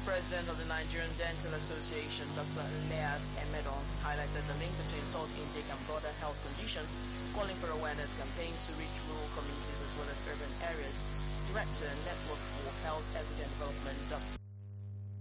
President of the Nigerian Dental Association, Dr. Elias Emedon, highlighted the link between salt intake and broader health conditions, calling for awareness campaigns to reach rural communities as well as urban areas. Director, Network for Health Equity and Development, Dr.